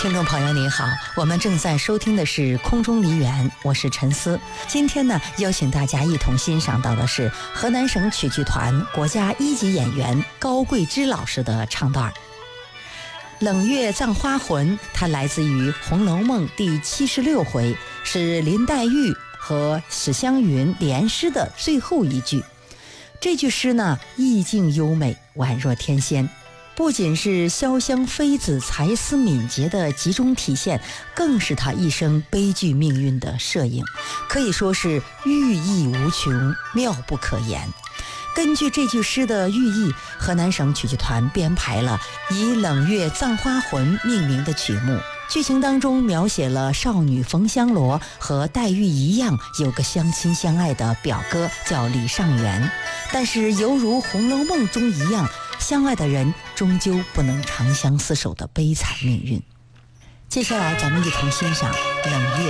听众朋友您好，我们正在收听的是空中梨园，我是陈思。今天呢，邀请大家一同欣赏到的是河南省曲剧团国家一级演员高桂枝老师的唱段。冷月葬花魂，它来自于《红楼梦》第76回，是林黛玉和史湘云联诗的最后一句。这句诗呢，意境优美，宛若天仙。不仅是潇湘妃子才思敏捷的集中体现，更是她一生悲剧命运的摄影，可以说是寓意无穷，妙不可言。根据这句诗的寓意，河南省曲剧团编排了以冷月葬花魂命名的曲目。剧情当中描写了少女冯香罗和黛玉一样有个相亲相爱的表哥叫李尚元，但是犹如《红楼梦》中一样，相爱的人终究不能长相厮守的悲惨命运。接下来咱们一同欣赏冷月